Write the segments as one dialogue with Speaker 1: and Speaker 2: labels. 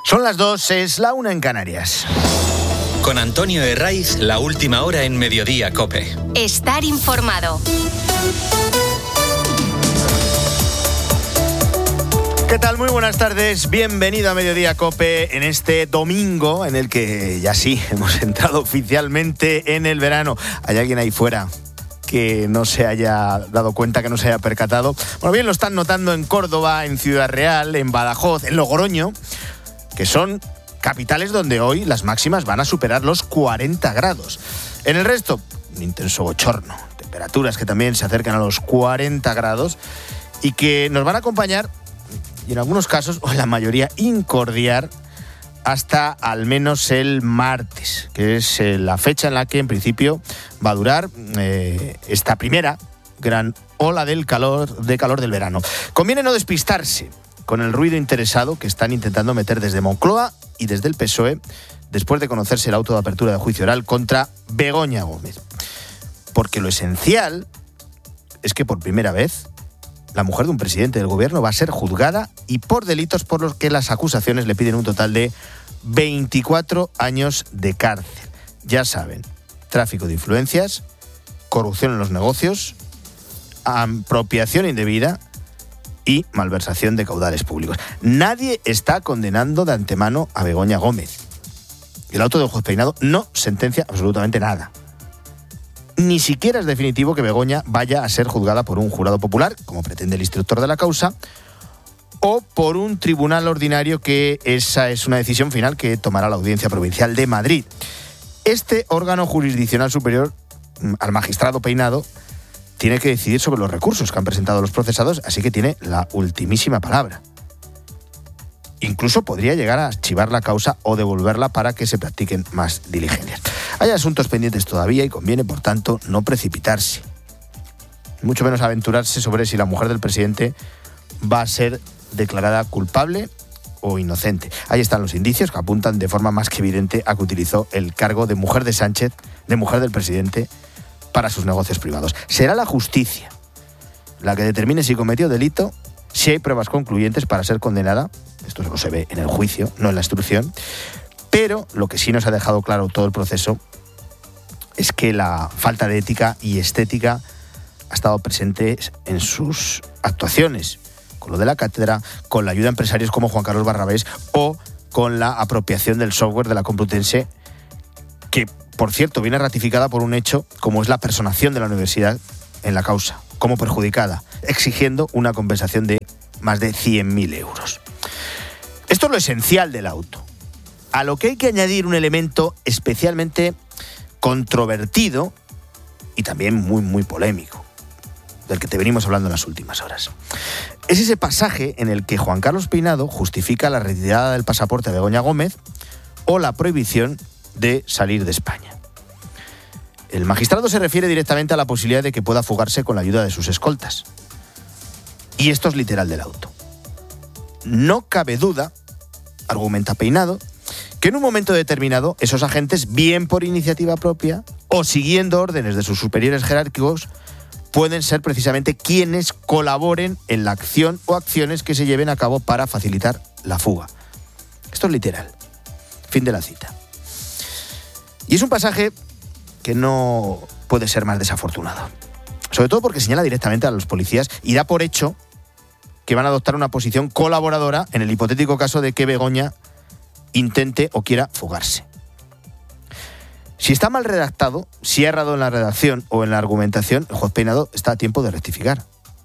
Speaker 1: Son las 2, es la 1 en Canarias.
Speaker 2: Con Antonio Herraiz, la última hora en Mediodía COPE.
Speaker 3: Estar informado.
Speaker 1: ¿Qué tal? Muy buenas tardes. Bienvenido a Mediodía COPE en este domingo en el que ya sí hemos entrado oficialmente en el verano. ¿Hay alguien ahí fuera que no se haya dado cuenta, que no se haya percatado? Bueno, bien lo están notando en Córdoba, en Ciudad Real, en Badajoz, en Logroño, que son capitales donde hoy las máximas van a superar los 40 grados. En el resto, un intenso bochorno. Temperaturas que también se acercan a los 40 grados y que nos van a acompañar, y en algunos casos, o en la mayoría, incordiar hasta al menos el martes, que es la fecha en la que en principio va a durar esta primera gran ola de calor del verano. Conviene no despistarse con el ruido interesado que están intentando meter desde Moncloa y desde el PSOE después de conocerse el auto de apertura de juicio oral contra Begoña Gómez. Porque lo esencial es que por primera vez la mujer de un presidente del gobierno va a ser juzgada y por delitos por los que las acusaciones le piden un total de 24 años de cárcel. Ya saben, tráfico de influencias, corrupción en los negocios, apropiación indebida y malversación de caudales públicos. Nadie está condenando de antemano a Begoña Gómez. El auto del juez Peinado no sentencia absolutamente nada. Ni siquiera es definitivo que Begoña vaya a ser juzgada por un jurado popular, como pretende el instructor de la causa, o por un tribunal ordinario, que esa es una decisión final que tomará la Audiencia Provincial de Madrid. Este órgano jurisdiccional superior al magistrado Peinado tiene que decidir sobre los recursos que han presentado los procesados, así que tiene la ultimísima palabra. Incluso podría llegar a archivar la causa o devolverla para que se practiquen más diligencias. Hay asuntos pendientes todavía y conviene, por tanto, no precipitarse. Mucho menos aventurarse sobre si la mujer del presidente va a ser declarada culpable o inocente. Ahí están los indicios que apuntan de forma más que evidente a que utilizó el cargo de mujer de Sánchez, de mujer del presidente, para sus negocios privados. Será la justicia la que determine si cometió delito, si hay pruebas concluyentes para ser condenada. Esto solo se ve en el juicio, no en la instrucción. Pero lo que sí nos ha dejado claro todo el proceso es que la falta de ética y estética ha estado presente en sus actuaciones, con lo de la cátedra, con la ayuda a empresarios como Juan Carlos Barrabés o con la apropiación del software de la Complutense, que, por cierto, viene ratificada por un hecho como es la personación de la universidad en la causa, como perjudicada, exigiendo una compensación de más de 100.000 euros. Esto es lo esencial del auto, a lo que hay que añadir un elemento especialmente controvertido y también muy, muy polémico, del que te venimos hablando en las últimas horas. Es ese pasaje en el que Juan Carlos Peinado justifica la retirada del pasaporte a Begoña Gómez o la prohibición de salir de España. El magistrado se refiere directamente a la posibilidad de que pueda fugarse con la ayuda de sus escoltas. Y esto es literal del auto. No cabe duda, argumenta Peinado, que en un momento determinado esos agentes, bien por iniciativa propia o siguiendo órdenes de sus superiores jerárquicos, pueden ser precisamente quienes colaboren en la acción o acciones que se lleven a cabo para facilitar la fuga. Esto es literal. Fin de la cita. Y es un pasaje que no puede ser más desafortunado. Sobre todo porque señala directamente a los policías y da por hecho que van a adoptar una posición colaboradora en el hipotético caso de que Begoña intente o quiera fugarse. Si está mal redactado, si ha errado en la redacción o en la argumentación, el juez Peinado está a tiempo de rectificar.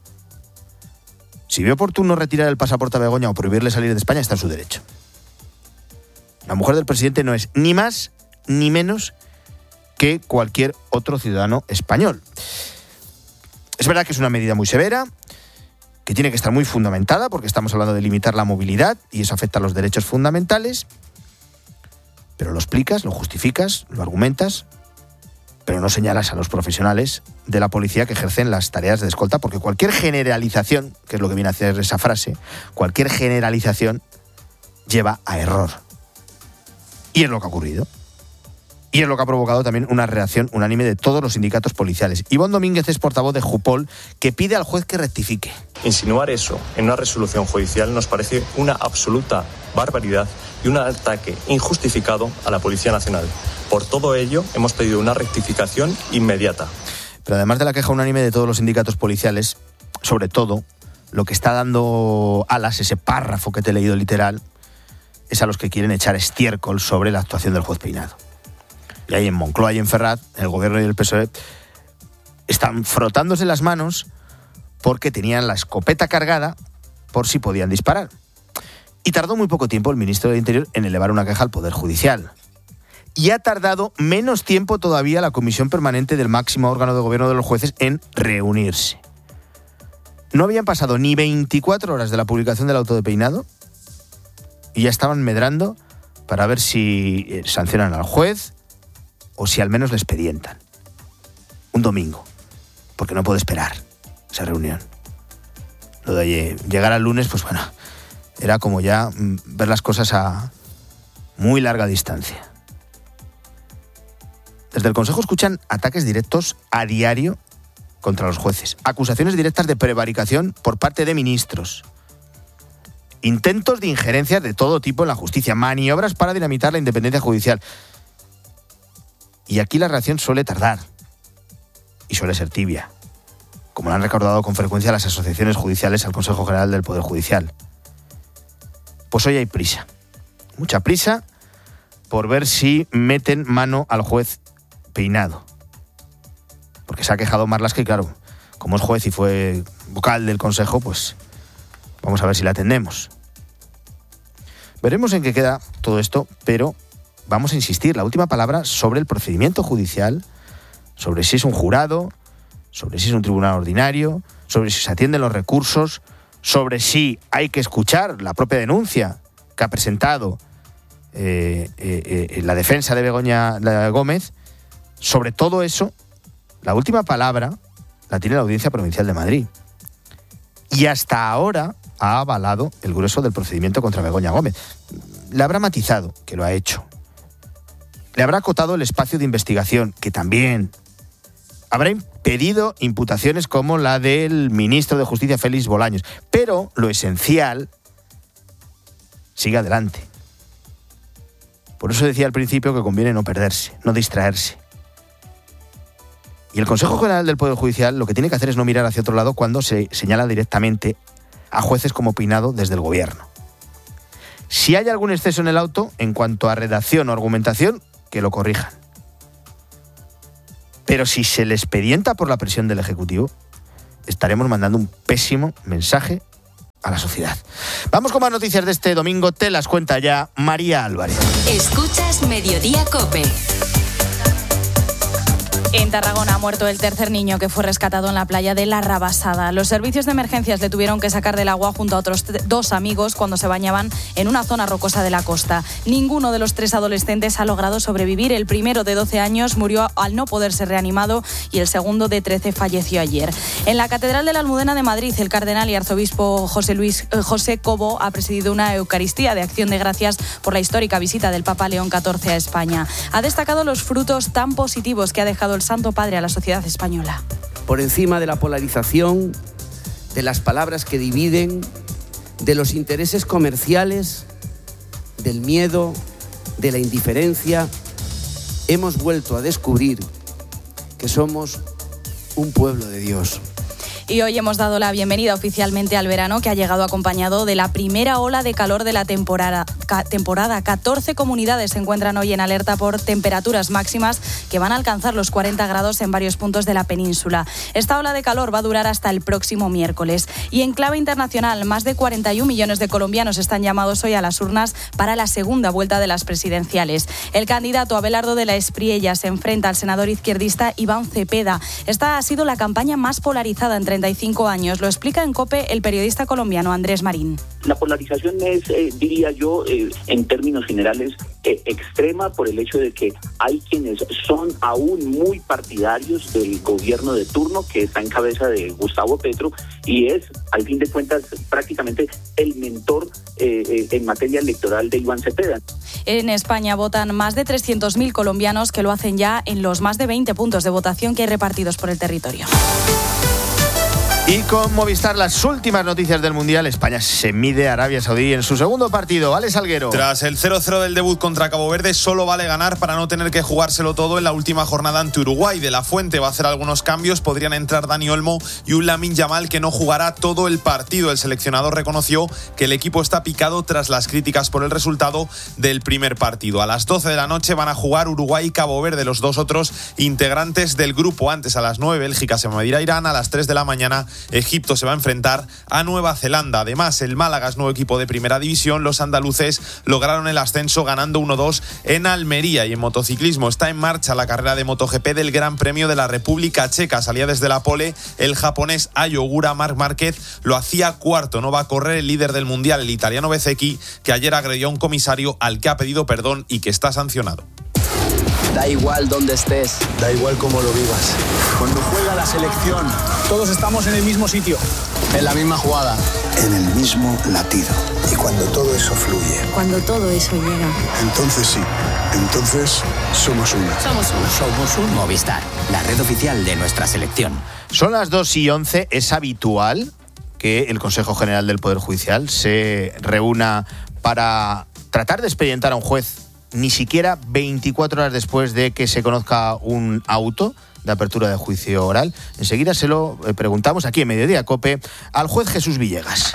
Speaker 1: Si ve oportuno retirar el pasaporte a Begoña o prohibirle salir de España, está en su derecho. La mujer del presidente no es ni más ni menos que cualquier otro ciudadano español. Es verdad que es una medida muy severa, que tiene que estar muy fundamentada, porque estamos hablando de limitar la movilidad y eso afecta a los derechos fundamentales, pero lo explicas, lo justificas, lo argumentas, pero no señalas a los profesionales de la policía que ejercen las tareas de escolta, porque cualquier generalización, que es lo que viene a hacer esa frase, cualquier generalización lleva a error. Y es lo que ha ocurrido. Y es lo que ha provocado también una reacción unánime de todos los sindicatos policiales. Ivonne Domínguez es portavoz de Jupol, que pide al juez que rectifique.
Speaker 4: Insinuar eso en una resolución judicial nos parece una absoluta barbaridad y un ataque injustificado a la Policía Nacional. Por todo ello, hemos pedido una rectificación inmediata.
Speaker 1: Pero además de la queja unánime de todos los sindicatos policiales, sobre todo, lo que está dando alas, ese párrafo que te he leído literal, es a los que quieren echar estiércol sobre la actuación del juez Peinado. Y ahí en Moncloa y en Ferraz, el gobierno y el PSOE están frotándose las manos porque tenían la escopeta cargada por si podían disparar. Y tardó muy poco tiempo el ministro del Interior en elevar una queja al Poder Judicial. Y ha tardado menos tiempo todavía la Comisión Permanente del máximo órgano de gobierno de los jueces en reunirse. No habían pasado ni 24 horas de la publicación del auto de Peinado y ya estaban medrando para ver si sancionan al juez o si al menos le expedientan. Un domingo, porque no puede esperar esa reunión. Lo de llegar al lunes, pues bueno, era como ya ver las cosas a muy larga distancia. Desde el Consejo escuchan ataques directos a diario contra los jueces, acusaciones directas de prevaricación por parte de ministros, intentos de injerencia de todo tipo en la justicia, maniobras para dinamitar la independencia judicial. Y aquí la reacción suele tardar y suele ser tibia, como lo han recordado con frecuencia las asociaciones judiciales al Consejo General del Poder Judicial. Pues hoy hay prisa, mucha prisa, por ver si meten mano al juez Peinado. Porque se ha quejado Marlaska y claro, como es juez y fue vocal del Consejo, pues vamos a ver si la atendemos. Veremos en qué queda todo esto, pero vamos a insistir, la última palabra sobre el procedimiento judicial, sobre si es un jurado, sobre si es un tribunal ordinario, sobre si se atienden los recursos, sobre si hay que escuchar la propia denuncia que ha presentado la defensa de Begoña Gómez. Sobre todo eso, la última palabra la tiene la Audiencia Provincial de Madrid. Y hasta ahora ha avalado el grueso del procedimiento contra Begoña Gómez. Le habrá matizado, que lo ha hecho. Le habrá acotado el espacio de investigación, que también. Habrá impedido imputaciones como la del ministro de Justicia, Félix Bolaños. Pero lo esencial sigue adelante. Por eso decía al principio que conviene no perderse, no distraerse. Y el Consejo General del Poder Judicial lo que tiene que hacer es no mirar hacia otro lado cuando se señala directamente a jueces como Peinado desde el gobierno. Si hay algún exceso en el auto, en cuanto a redacción o argumentación, que lo corrijan. Pero si se le expedienta por la presión del Ejecutivo, estaremos mandando un pésimo mensaje a la sociedad. Vamos con más noticias de este domingo, te las cuenta ya María Álvarez.
Speaker 3: Escuchas Mediodía COPE.
Speaker 5: En Tarragona ha muerto el tercer niño que fue rescatado en la playa de La Rabasada. Los servicios de emergencias le tuvieron que sacar del agua junto a otros dos amigos cuando se bañaban en una zona rocosa de la costa. Ninguno de los tres adolescentes ha logrado sobrevivir. El primero, de 12 años, murió al no poder ser reanimado y el segundo, de 13, falleció ayer. En la Catedral de la Almudena de Madrid, el cardenal y arzobispo José Cobo ha presidido una Eucaristía de acción de gracias por la histórica visita del Papa León XIV a España. Ha destacado los frutos tan positivos que ha dejado el Santo Padre a la sociedad española.
Speaker 6: Por encima de la polarización, de las palabras que dividen, de los intereses comerciales, del miedo, de la indiferencia, hemos vuelto a descubrir que somos un pueblo de Dios.
Speaker 5: Y hoy hemos dado la bienvenida oficialmente al verano, que ha llegado acompañado de la primera ola de calor de la temporada. 14 comunidades se encuentran hoy en alerta por temperaturas máximas que van a alcanzar los 40 grados en varios puntos de la península. Esta ola de calor va a durar hasta el próximo miércoles. Y en clave internacional, más de 41 millones de colombianos están llamados hoy a las urnas para la segunda vuelta de las presidenciales. El candidato Abelardo de la Espriella se enfrenta al senador izquierdista Iván Cepeda. Esta ha sido la campaña más polarizada en 35 años. Lo explica en COPE el periodista colombiano Andrés Marín.
Speaker 7: La polarización es, diría yo, en términos generales, extrema por el hecho de que hay quienes son aún muy partidarios del gobierno de turno que está en cabeza de Gustavo Petro y es, al fin de cuentas, prácticamente el mentor en materia electoral de Iván Cepeda.
Speaker 5: En España votan más de 300.000 colombianos que lo hacen ya en los más de 20 puntos de votación que hay repartidos por el territorio.
Speaker 1: Y con Movistar, las últimas noticias del Mundial. España se mide a Arabia Saudí en su segundo partido. Alex Salguero.
Speaker 8: Tras el 0-0 del debut contra Cabo Verde, solo vale ganar para no tener que jugárselo todo en la última jornada ante Uruguay. De la Fuente va a hacer algunos cambios. Podrían entrar Dani Olmo y un Lamine Yamal que no jugará todo el partido. El seleccionador reconoció que el equipo está picado tras las críticas por el resultado del primer partido. A las 12 de la noche van a jugar Uruguay y Cabo Verde, los dos otros integrantes del grupo. Antes, a las 9, Bélgica se medirá a Irán. A las 3 de la mañana, Egipto se va a enfrentar a Nueva Zelanda. Además, el Málaga es nuevo equipo de primera división. Los andaluces lograron el ascenso ganando 1-2 en Almería. Y en motociclismo está en marcha la carrera de MotoGP del Gran Premio de la República Checa. Salía desde la pole el japonés Ai Ogura. Marc Márquez lo hacía cuarto. No va a correr el líder del mundial, el italiano Bezzecchi, que ayer agredió a un comisario al que ha pedido perdón y que está sancionado.
Speaker 9: Da igual dónde estés,
Speaker 10: da igual cómo lo vivas. Cuando juega la selección, todos estamos en el mismo sitio,
Speaker 9: en la misma jugada,
Speaker 11: en el mismo latido. Y cuando todo eso fluye,
Speaker 12: cuando todo eso llega,
Speaker 11: entonces sí, entonces somos uno.
Speaker 12: Somos uno.
Speaker 13: Movistar, la red oficial de nuestra selección.
Speaker 1: Son las 2:11, es habitual que el Consejo General del Poder Judicial se reúna para tratar de expedientar a un juez ni siquiera 24 horas después de que se conozca un auto de apertura de juicio oral. Enseguida se lo preguntamos aquí en Mediodía COPE al juez Jesús Villegas.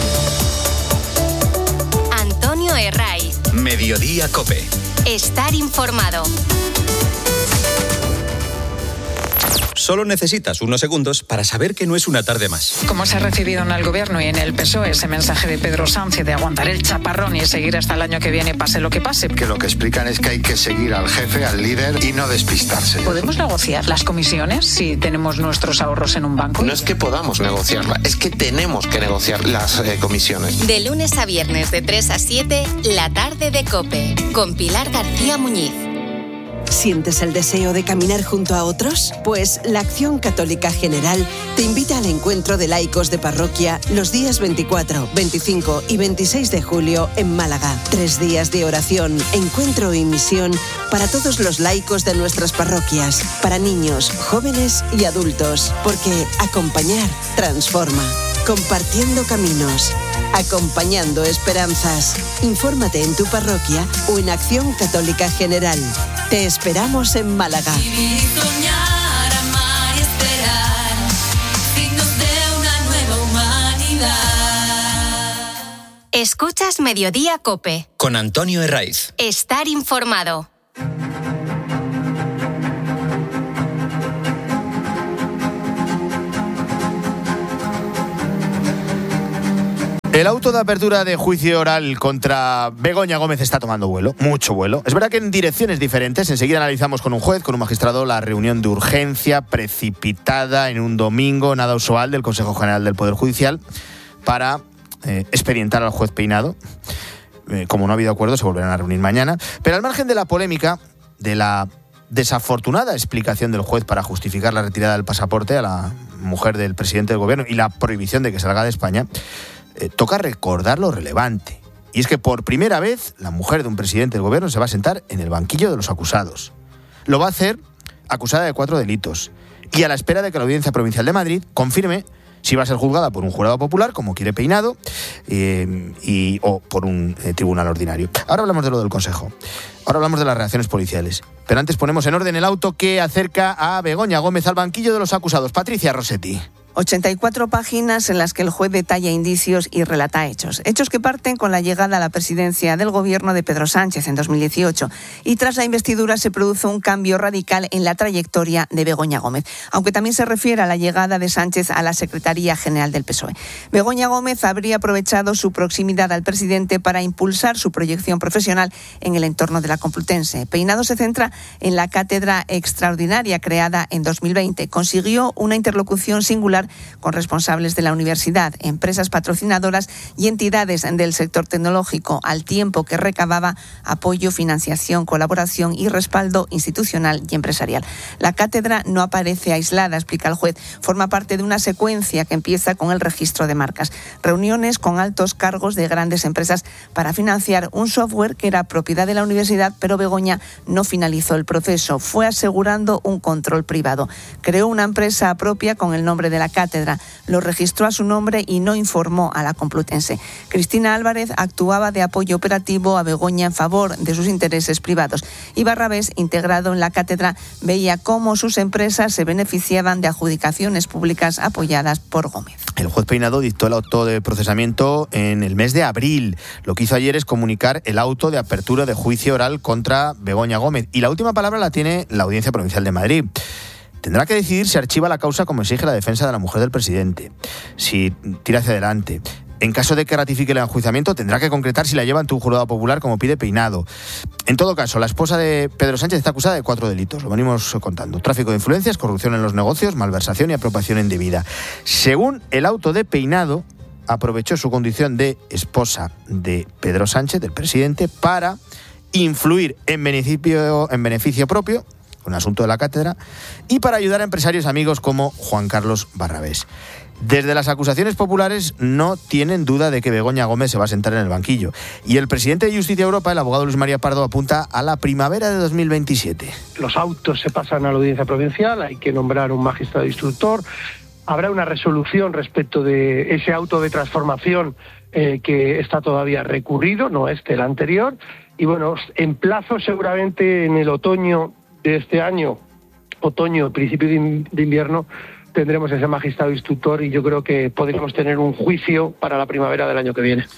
Speaker 3: Antonio Herraiz.
Speaker 2: Mediodía COPE.
Speaker 3: Estar informado.
Speaker 2: Solo necesitas unos segundos para saber que no es una tarde más.
Speaker 14: ¿Cómo se ha recibido en el Gobierno y en el PSOE ese mensaje de Pedro Sánchez de aguantar el chaparrón y seguir hasta el año que viene, pase lo que pase?
Speaker 11: Que lo que explican es que hay que seguir al jefe, al líder y no despistarse.
Speaker 14: ¿Podemos negociar las comisiones si tenemos nuestros ahorros en un banco?
Speaker 15: No es que podamos negociarla, es que tenemos que negociar las comisiones.
Speaker 3: De lunes a viernes de 3 a 7, la tarde de COPE, con Pilar García Muñiz.
Speaker 16: ¿Sientes el deseo de caminar junto a otros? Pues la Acción Católica General te invita al encuentro de laicos de parroquia los días 24, 25 y 26 de julio en Málaga. 3 días de oración, encuentro y misión para todos los laicos de nuestras parroquias, para niños, jóvenes y adultos, porque acompañar transforma. Compartiendo caminos, acompañando esperanzas. Infórmate en tu parroquia o en Acción Católica General. Te esperamos en Málaga.
Speaker 17: Vivir, soñar, amar y esperar, signos de una nueva humanidad.
Speaker 3: Escuchas Mediodía COPE.
Speaker 2: Con Antonio Herraiz.
Speaker 3: Estar informado.
Speaker 1: El auto de apertura de juicio oral contra Begoña Gómez está tomando vuelo, mucho vuelo. Es verdad que en direcciones diferentes. Enseguida analizamos con un juez, con un magistrado, la reunión de urgencia precipitada en un domingo, nada usual, del Consejo General del Poder Judicial para expedientar al juez Peinado. Como no ha habido acuerdo, se volverán a reunir mañana. Pero al margen de la polémica, de la desafortunada explicación del juez para justificar la retirada del pasaporte a la mujer del presidente del gobierno y la prohibición de que salga de España, toca recordar lo relevante. Y es que por primera vez la mujer de un presidente del gobierno se va a sentar en el banquillo de los acusados. Lo va a hacer acusada de 4 delitos y a la espera de que la Audiencia Provincial de Madrid confirme si va a ser juzgada por un jurado popular, como quiere Peinado, o por un tribunal ordinario. Ahora hablamos de lo del Consejo. Ahora hablamos de las reacciones policiales. Pero antes ponemos en orden el auto que acerca a Begoña Gómez al banquillo de los acusados. Patricia Rossetti.
Speaker 18: 84 páginas en las que el juez detalla indicios y relata hechos. Hechos que parten con la llegada a la presidencia del gobierno de Pedro Sánchez en 2018. Y tras la investidura se produce un cambio radical en la trayectoria de Begoña Gómez, aunque también se refiere a la llegada de Sánchez a la Secretaría General del PSOE. Begoña Gómez habría aprovechado su proximidad al presidente para impulsar su proyección profesional en el entorno de la Complutense. Peinado se centra en la cátedra extraordinaria creada en 2020. Consiguió una interlocución singular hablar con responsables de la universidad, empresas patrocinadoras y entidades del sector tecnológico, al tiempo que recababa apoyo, financiación, colaboración y respaldo institucional y empresarial. La cátedra no aparece aislada, explica el juez. Forma parte de una secuencia que empieza con el registro de marcas. Reuniones con altos cargos de grandes empresas para financiar un software que era propiedad de la universidad, pero Begoña no finalizó el proceso. Fue asegurando un control privado. Creó una empresa propia con el nombre de la cátedra. Lo registró a su nombre y no informó a la Complutense. Cristina Álvarez actuaba de apoyo operativo a Begoña en favor de sus intereses privados. Y Barrabés, integrado en la cátedra, veía cómo sus empresas se beneficiaban de adjudicaciones públicas apoyadas por Gómez.
Speaker 1: El juez Peinado dictó el auto de procesamiento en el mes de abril. Lo que hizo ayer es comunicar el auto de apertura de juicio oral contra Begoña Gómez. Y la última palabra la tiene la Audiencia Provincial de Madrid. Tendrá que decidir si archiva la causa como exige la defensa de la mujer del presidente, si tira hacia adelante. En caso de que ratifique el enjuiciamiento, tendrá que concretar si la lleva ante un jurado popular como pide Peinado. En todo caso, la esposa de Pedro Sánchez está acusada de 4 delitos. Lo venimos contando: tráfico de influencias, corrupción en los negocios, malversación y apropiación indebida. Según el auto de Peinado, aprovechó su condición de esposa de Pedro Sánchez, del presidente, para influir en beneficio propio, un asunto de la cátedra, y para ayudar a empresarios amigos como Juan Carlos Barrabés. Desde las acusaciones populares no tienen duda de que Begoña Gómez se va a sentar en el banquillo. Y el presidente de Justicia Europa, el abogado Luis María Pardo, apunta a la primavera de 2027.
Speaker 19: Los autos se pasan a la audiencia provincial, hay que nombrar un magistrado instructor. Habrá una resolución respecto de ese auto de transformación que está todavía recurrido, no el anterior. Y bueno, en plazo seguramente en el otoño de este año, principio de invierno, tendremos ese magistrado instructor y yo creo que podríamos tener un juicio para la primavera del año que viene.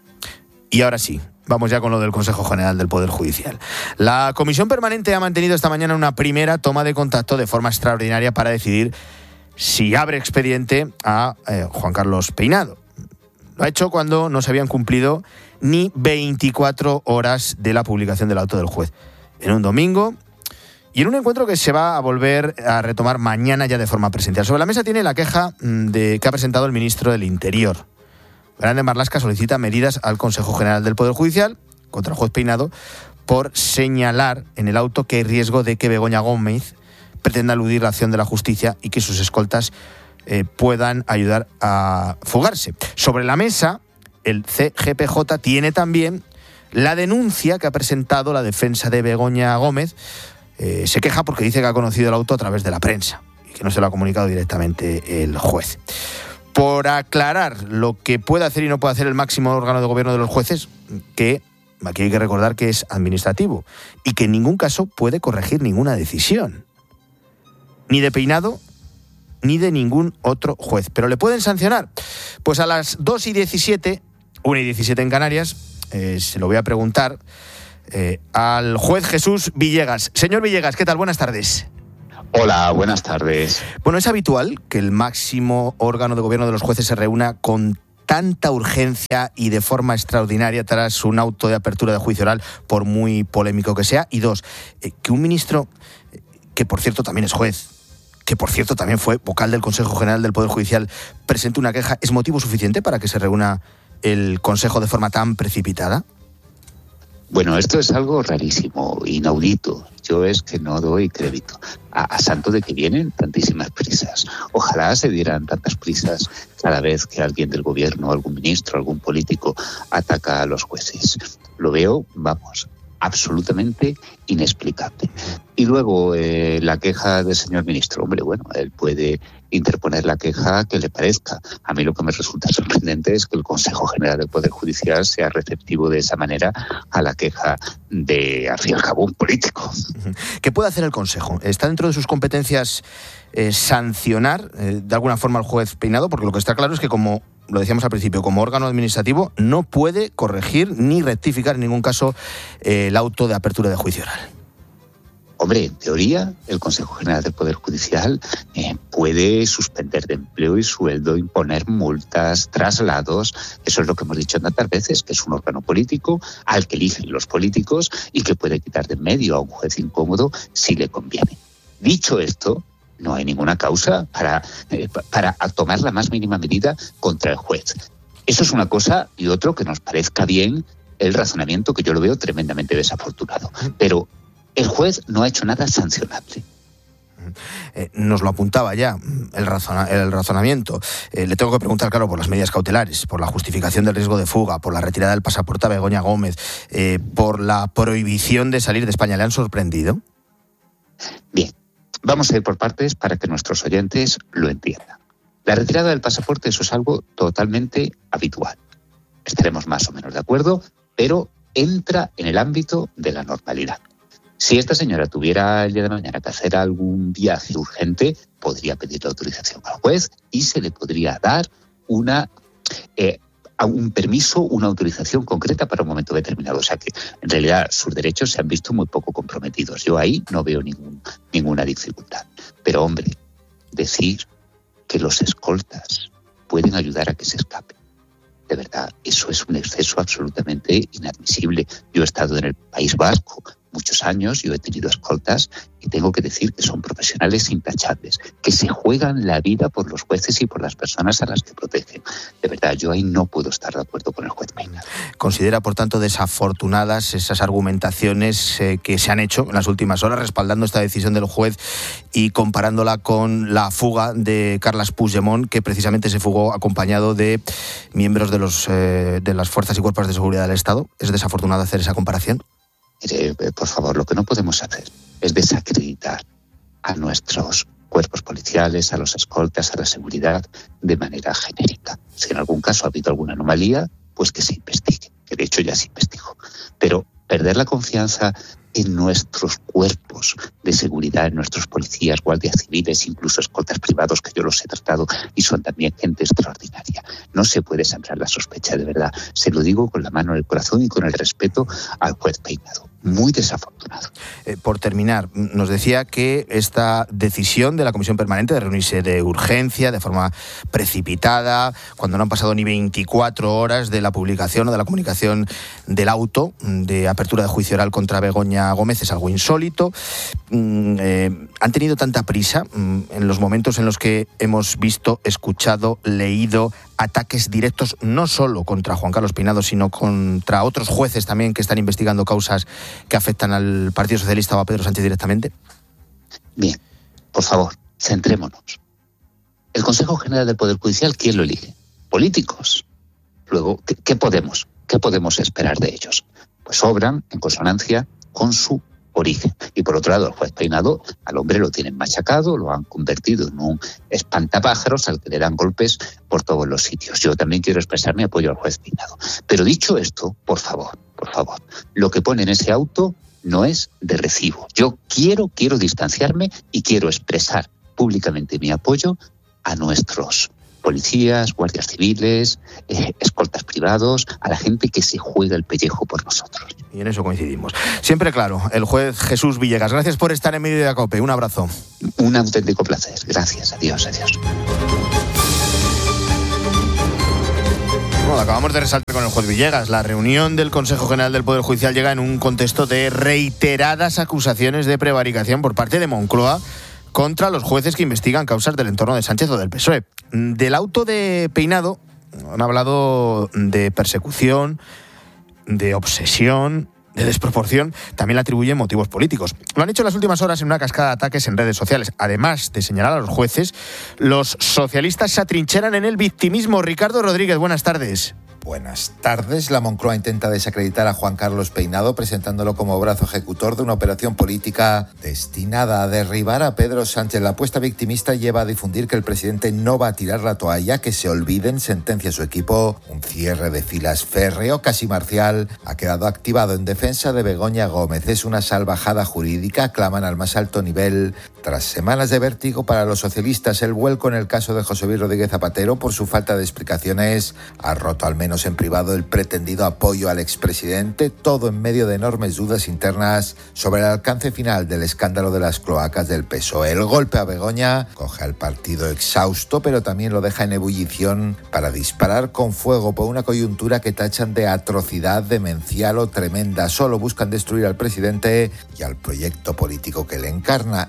Speaker 1: Y ahora sí, vamos ya con lo del Consejo General del Poder Judicial. La Comisión Permanente ha mantenido esta mañana una primera toma de contacto de forma extraordinaria para decidir si abre expediente a Juan Carlos Peinado. Lo ha hecho cuando no se habían cumplido ni 24 horas de la publicación del auto del juez. En un domingo, y en un encuentro que se va a volver a retomar mañana ya de forma presencial. Sobre la mesa tiene la queja que ha presentado el ministro del Interior. Grande Marlaska solicita medidas al Consejo General del Poder Judicial contra el juez Peinado por señalar en el auto que hay riesgo de que Begoña Gómez pretenda eludir la acción de la justicia y que sus escoltas puedan ayudar a fugarse. Sobre la mesa, el CGPJ tiene también la denuncia que ha presentado la defensa de Begoña Gómez. Se queja porque dice que ha conocido el auto a través de la prensa y que no se lo ha comunicado directamente el juez. Por aclarar lo que puede hacer y no puede hacer el máximo órgano de gobierno de los jueces, que aquí hay que recordar que es administrativo y que en ningún caso puede corregir ninguna decisión, ni de Peinado ni de ningún otro juez. ¿Pero le pueden sancionar? Pues a las 2:17, 1:17 en Canarias, se lo voy a preguntar al juez Jesús Villegas. Señor Villegas, ¿qué tal? Buenas tardes.
Speaker 20: Hola, buenas tardes.
Speaker 1: Bueno, ¿es habitual que el máximo órgano de gobierno de los jueces se reúna con tanta urgencia y de forma extraordinaria tras un auto de apertura de juicio oral, por muy polémico que sea? Y dos, que un ministro, que por cierto también es juez, que por cierto también fue vocal del Consejo General del Poder Judicial, presente una queja, ¿es motivo suficiente para que se reúna el Consejo de forma tan precipitada?
Speaker 20: Bueno, esto es algo rarísimo, inaudito. Yo es que no doy crédito a santo de que vienen tantísimas prisas. Ojalá se dieran tantas prisas cada vez que alguien del gobierno, algún ministro, algún político ataca a los jueces. Lo veo, absolutamente inexplicable. Y luego la queja del señor ministro. Hombre, bueno, él puede interponer la queja que le parezca. A mí lo que me resulta sorprendente es que el Consejo General del Poder Judicial sea receptivo de esa manera a la queja de, al fin y al cabo, un político.
Speaker 1: ¿Qué puede hacer el Consejo? ¿Está dentro de sus competencias sancionar de alguna forma al juez Peinado? Porque lo que está claro es que, como lo decíamos al principio, como órgano administrativo no puede corregir ni rectificar en ningún caso el auto de apertura de juicio oral.
Speaker 20: Hombre, en teoría, el Consejo General del Poder Judicial puede suspender de empleo y sueldo, imponer multas, traslados. Eso es lo que hemos dicho tantas veces, que es un órgano político al que eligen los políticos y que puede quitar de en medio a un juez incómodo si le conviene. Dicho esto, no hay ninguna causa para tomar la más mínima medida contra el juez. Eso es una cosa, y otro, que nos parezca bien el razonamiento, que yo lo veo tremendamente desafortunado. Pero el juez no ha hecho nada sancionable.
Speaker 1: Nos lo apuntaba ya el razonamiento. Le tengo que preguntar, claro, por las medidas cautelares, por la justificación del riesgo de fuga, por la retirada del pasaporte a Begoña Gómez, por la prohibición de salir de España. ¿Le han sorprendido?
Speaker 20: Bien, vamos a ir por partes para que nuestros oyentes lo entiendan. La retirada del pasaporte, eso es algo totalmente habitual. Estaremos más o menos de acuerdo, pero entra en el ámbito de la normalidad. Si esta señora tuviera el día de mañana que hacer algún viaje urgente, podría pedir la autorización al juez y se le podría dar un permiso, una autorización concreta para un momento determinado. O sea que, en realidad, sus derechos se han visto muy poco comprometidos. Yo ahí no veo ninguna dificultad. Pero, hombre, decir que los escoltas pueden ayudar a que se escape, de verdad, eso es un exceso absolutamente inadmisible. Yo he estado en el País Vasco muchos años, yo he tenido escoltas y tengo que decir que son profesionales intachables, que se juegan la vida por los jueces y por las personas a las que protegen. De verdad, yo ahí no puedo estar de acuerdo con el juez Peinado.
Speaker 1: ¿Considera, por tanto, desafortunadas esas argumentaciones que se han hecho en las últimas horas, respaldando esta decisión del juez y comparándola con la fuga de Carles Puigdemont, que precisamente se fugó acompañado de miembros de las fuerzas y cuerpos de seguridad del Estado? ¿Es desafortunado hacer esa comparación?
Speaker 20: Mire, por favor, lo que no podemos hacer es desacreditar a nuestros cuerpos policiales, a los escoltas, a la seguridad de manera genérica. Si en algún caso ha habido alguna anomalía, pues que se investigue, que de hecho ya se investigó. Pero perder la confianza en nuestros cuerpos de seguridad, en nuestros policías, guardias civiles, incluso escoltas privados, que yo los he tratado y son también gente extraordinaria. No se puede sembrar la sospecha, de verdad. Se lo digo con la mano en el corazón y con el respeto al juez Peinado. Muy desafortunado.
Speaker 1: Por terminar, nos decía que esta decisión de la Comisión Permanente de reunirse de urgencia, de forma precipitada, cuando no han pasado ni 24 horas de la publicación o de la comunicación del auto de apertura de juicio oral contra Begoña Gómez, es algo insólito. ¿Han tenido tanta prisa en los momentos en los que hemos visto, escuchado, leído ataques directos no solo contra Juan Carlos Peinado, sino contra otros jueces también que están investigando causas que afectan al Partido Socialista o a Pedro Sánchez directamente?
Speaker 20: Bien, por favor, centrémonos. El Consejo General del Poder Judicial, ¿quién lo elige? Políticos. Luego, ¿qué podemos esperar de ellos? Pues obran en consonancia con su origen. Y por otro lado, el juez Peinado, al hombre lo tienen machacado, lo han convertido en un espantapájaros al que le dan golpes por todos los sitios. Yo también quiero expresar mi apoyo al juez Peinado. Pero dicho esto, por favor, lo que pone en ese auto no es de recibo. Yo quiero distanciarme y quiero expresar públicamente mi apoyo a nuestros policías, guardias civiles, escoltas privados, a la gente que se juega el pellejo por nosotros.
Speaker 1: Y en eso coincidimos. Siempre claro, el juez Jesús Villegas. Gracias por estar en Mediodía Cope. Un abrazo.
Speaker 20: Un auténtico placer. Gracias. Adiós.
Speaker 1: Bueno, acabamos de resaltar con el juez Villegas. La reunión del Consejo General del Poder Judicial llega en un contexto de reiteradas acusaciones de prevaricación por parte de Moncloa contra los jueces que investigan causas del entorno de Sánchez o del PSOE. Del auto de Peinado han hablado de persecución, de obsesión, de desproporción. También le atribuyen motivos políticos. Lo han hecho en las últimas horas en una cascada de ataques en redes sociales. Además de señalar a los jueces, los socialistas se atrincheran en el victimismo. Ricardo Rodríguez, buenas tardes.
Speaker 21: Buenas tardes. La Moncloa intenta desacreditar a Juan Carlos Peinado presentándolo como brazo ejecutor de una operación política destinada a derribar a Pedro Sánchez. La apuesta victimista lleva a difundir que el presidente no va a tirar la toalla, que se olviden, sentencia su equipo. Un cierre de filas férreo, casi marcial, ha quedado activado en defensa de Begoña Gómez. Es una salvajada jurídica, claman al más alto nivel. Tras semanas de vértigo para los socialistas, el vuelco en el caso de José Luis Rodríguez Zapatero por su falta de explicaciones ha roto al menos en privado el pretendido apoyo al expresidente, todo en medio de enormes dudas internas sobre el alcance final del escándalo de las cloacas del PSOE. El golpe a Begoña coge al partido exhausto, pero también lo deja en ebullición para disparar con fuego por una coyuntura que tachan de atrocidad, demencial o tremenda. Solo buscan destruir al presidente y al proyecto político que le encarna. Esos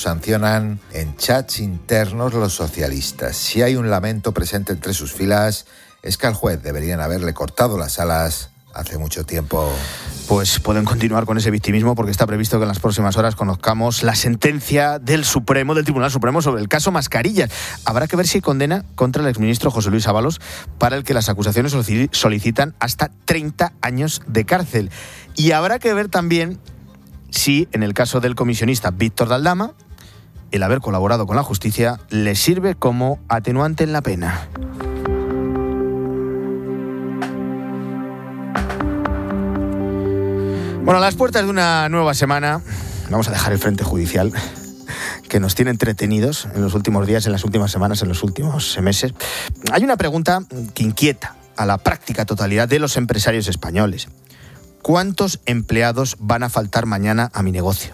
Speaker 21: sancionan en chats internos los socialistas. Si hay un lamento presente entre sus filas, es que al juez deberían haberle cortado las alas hace mucho tiempo.
Speaker 1: Pues pueden continuar con ese victimismo porque está previsto que en las próximas horas conozcamos la sentencia del Tribunal Supremo sobre el caso Mascarillas. Habrá que ver si condena contra el exministro José Luis Ábalos, para el que las acusaciones solicitan hasta 30 años de cárcel. Y habrá que ver también si, en el caso del comisionista Víctor de Aldama, el haber colaborado con la justicia le sirve como atenuante en la pena. Bueno, a las puertas de una nueva semana, vamos a dejar el frente judicial, que nos tiene entretenidos en los últimos días, en las últimas semanas, en los últimos meses. Hay una pregunta que inquieta a la práctica totalidad de los empresarios españoles. ¿Cuántos empleados van a faltar mañana a mi negocio?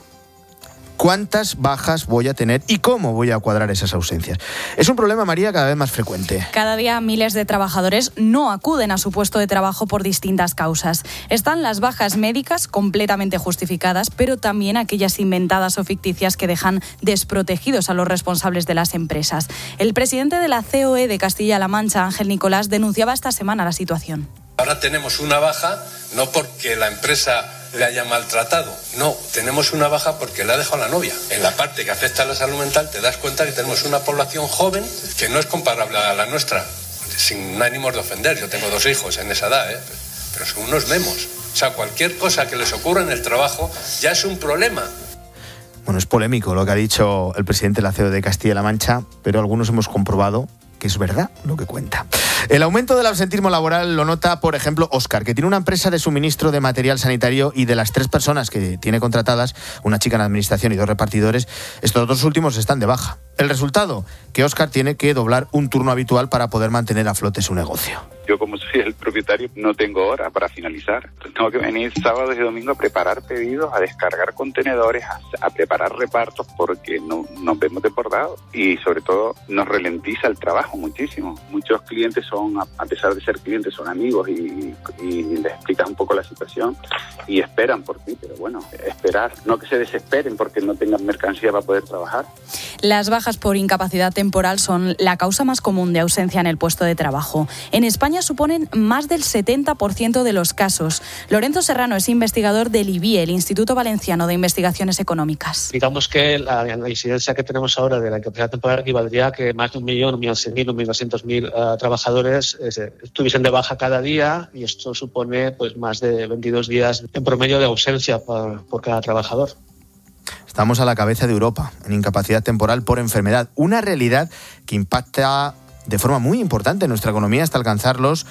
Speaker 1: ¿Cuántas bajas voy a tener y cómo voy a cuadrar esas ausencias? Es un problema, María, cada vez más frecuente.
Speaker 5: Cada día miles de trabajadores no acuden a su puesto de trabajo por distintas causas. Están las bajas médicas completamente justificadas, pero también aquellas inventadas o ficticias que dejan desprotegidos a los responsables de las empresas. El presidente de la COE de Castilla-La Mancha, Ángel Nicolás, denunciaba esta semana la situación.
Speaker 4: Ahora tenemos una baja no porque la empresa le haya maltratado, no, tenemos una baja porque le ha dejado la novia. En la parte que afecta a la salud mental te das cuenta que tenemos una población joven que no es comparable a la nuestra, sin ánimos de ofender. Yo tengo 2 hijos en esa edad, pero son unos memos. O sea, cualquier cosa que les ocurra en el trabajo ya es un problema.
Speaker 1: Bueno, es polémico lo que ha dicho el presidente de la COE de Castilla-La Mancha, pero algunos hemos comprobado que es verdad lo que cuenta. El aumento del absentismo laboral lo nota, por ejemplo, Óscar, que tiene una empresa de suministro de material sanitario y de las 3 personas que tiene contratadas, una chica en administración y 2 repartidores, estos 2 últimos están de baja. El resultado, que Óscar tiene que doblar un turno habitual para poder mantener a flote su negocio.
Speaker 22: Yo, como soy el propietario, no tengo hora para finalizar. Tengo que venir sábados y domingos a preparar pedidos, a descargar contenedores, a preparar repartos, porque no nos vemos desbordados. Y sobre todo nos ralentiza el trabajo muchísimo. Muchos clientes son, a pesar de ser clientes, son amigos y les explicas un poco la situación y esperan por ti. Pero bueno, esperar, no que se desesperen porque no tengan mercancía para poder trabajar.
Speaker 5: Las bajas por incapacidad temporal son la causa más común de ausencia en el puesto de trabajo. En España suponen más del 70% de los casos. Lorenzo Serrano es investigador del IBIE, el Instituto Valenciano de Investigaciones Económicas.
Speaker 23: Digamos que la incidencia que tenemos ahora de la incapacidad temporal equivaldría a que más de 1.100.000, 1.100.000, 1.200.000 trabajadores estuviesen de baja cada día, y esto supone pues más de 22 días en promedio de ausencia por cada trabajador.
Speaker 1: Estamos a la cabeza de Europa en incapacidad temporal por enfermedad, una realidad que impacta de forma muy importante en nuestra economía hasta alcanzar los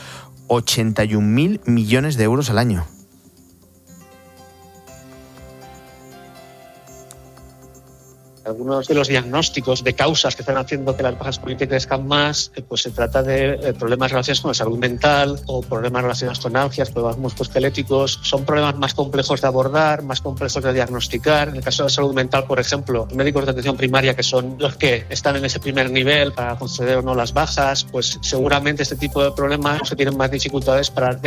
Speaker 1: 81.000 millones de euros al año.
Speaker 23: Algunos de los diagnósticos de causas que están haciendo que las bajas por COVID crezcan más, pues se trata de problemas relacionados con la salud mental o problemas relacionados con ansias, problemas musculoesqueléticos. Son problemas más complejos de abordar, más complejos de diagnosticar. En el caso de la salud mental, por ejemplo, médicos de atención primaria, que son los que están en ese primer nivel para conceder o no las bajas, pues seguramente este tipo de problemas se tienen más dificultades para